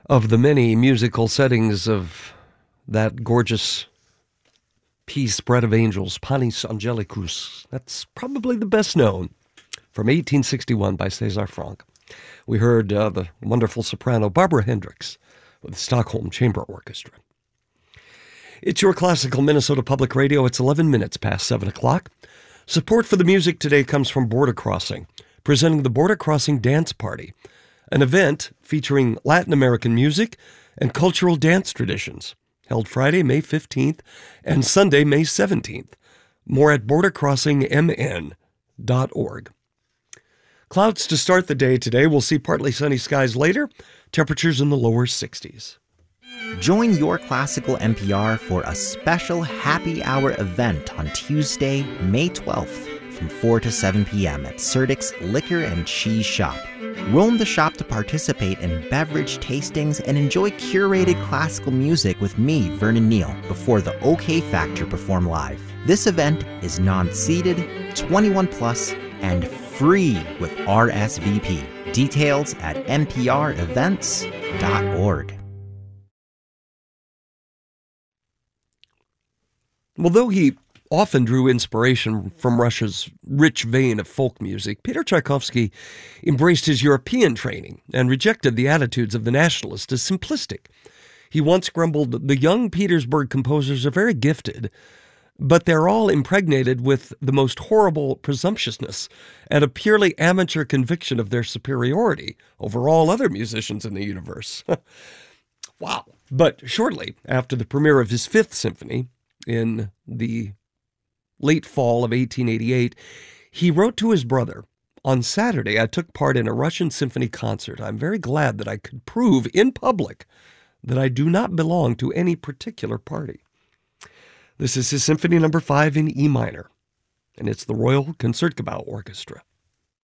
of the many musical settings of that gorgeous piece, Bread of Angels, Panis Angelicus. That's probably the best known, from 1861 by César Franck. We heard the wonderful soprano Barbara Hendricks with the Stockholm Chamber Orchestra. It's your classical Minnesota Public Radio. It's 11 minutes past 7 o'clock. Support for the music today comes from Border Crossing, presenting the Border Crossing Dance Party, an event featuring Latin American music and cultural dance traditions, held Friday, May 15th and Sunday, May 17th. More at bordercrossingmn.org. Clouds to start the day today. We'll see partly sunny skies later. Temperatures in the lower 60s. Join Your Classical NPR for a special happy hour event on Tuesday, May 12th from 4 to 7 p.m. at Serdik's Liquor and Cheese Shop. Roam the shop to participate in beverage tastings and enjoy curated classical music with me, Vernon Neal, before the OK Factor perform live. This event is non-seated, 21 plus, and free with RSVP. Details at nprevents.org. Although he often drew inspiration from Russia's rich vein of folk music, Peter Tchaikovsky embraced his European training and rejected the attitudes of the nationalists as simplistic. He once grumbled, "The young Petersburg composers are very gifted, but they're all impregnated with the most horrible presumptuousness and a purely amateur conviction of their superiority over all other musicians in the universe." Wow. But shortly after the premiere of his Fifth Symphony, in the late fall of 1888, he wrote to his brother, "On Saturday, I took part in a Russian symphony concert. I'm very glad that I could prove in public that I do not belong to any particular party." This is his Symphony No. 5 in E minor, and it's the Royal Concertgebouw Orchestra.